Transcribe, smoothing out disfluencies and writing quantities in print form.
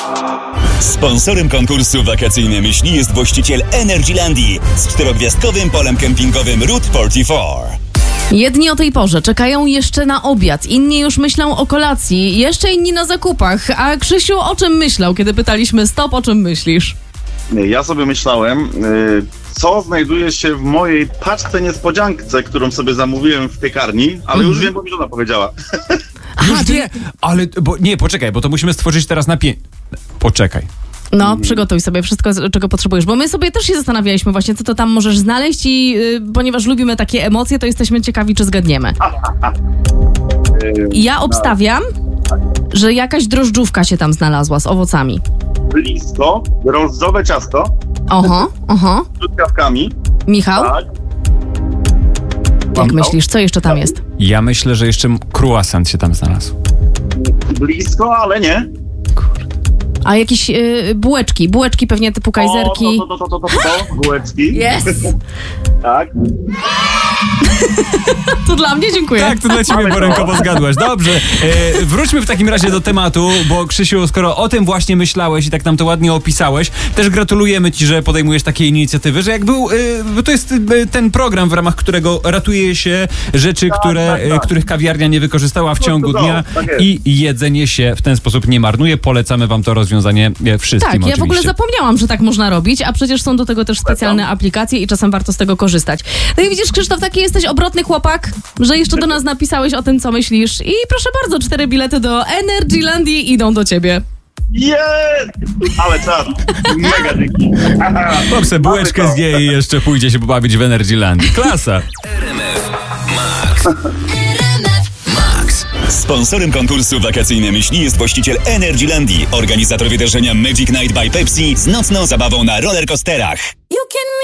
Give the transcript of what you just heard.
Sponsorem konkursu Wakacyjne Myśli jest właściciel Energylandii z 4-gwiazdkowym polem kempingowym Route 44. Jedni o tej porze czekają jeszcze na obiad, inni już myślą o kolacji, jeszcze inni na zakupach. A Krzysiu, o czym myślał, kiedy pytaliśmy stop, o czym myślisz? Ja sobie myślałem, co znajduje się w mojej paczce niespodziance, którą sobie zamówiłem w piekarni, ale już wiem, bo mi żona powiedziała. Już wie, ale poczekaj, bo to musimy stworzyć teraz Poczekaj. No, przygotuj sobie wszystko, czego potrzebujesz, bo my sobie też się zastanawialiśmy właśnie, co to tam możesz znaleźć i ponieważ lubimy takie emocje, to jesteśmy ciekawi, czy zgadniemy. Ja obstawiam, że jakaś drożdżówka się tam znalazła z owocami. Blisko, drożdżowe ciasto. Oho. Z truskawkami. Michał? Tak. Jak myślisz, co jeszcze tam jest? Ja myślę, że jeszcze croissant się tam znalazł. Blisko, ale nie. A jakieś bułeczki pewnie typu kajzerki. To bułeczki. Yes! Tak. To dla mnie, dziękuję. Tak, to dla ciebie, bo rękowo zgadłaś. Dobrze, wróćmy w takim razie do tematu, bo Krzysiu, skoro o tym właśnie myślałeś i tak nam to ładnie opisałeś, też gratulujemy ci, że podejmujesz takie inicjatywy, że jak był, bo to jest ten program, w ramach którego ratuje się rzeczy, których kawiarnia nie wykorzystała w ciągu dnia i jedzenie się w ten sposób nie marnuje. Polecamy wam to rozwiązanie wszystkim Tak, oczywiście. ja w ogóle zapomniałam, że tak można robić, a przecież są do tego też specjalne aplikacje i czasem warto z tego korzystać. No i widzisz, Krzysztof, taki jesteś obrotny chłopak, że jeszcze do nas napisałeś o tym, co myślisz. I proszę bardzo, 4 bilety do Energylandii idą do ciebie. Jest! Ale czas. Mega dzięki. Chłopcze, bułeczkę zje i jeszcze pójdzie się pobawić w Energylandii. Klasa! Sponsorem konkursu Wakacyjne Myśli jest właściciel Energylandii, organizator wydarzenia Magic Night by Pepsi z nocną zabawą na rollercoasterach.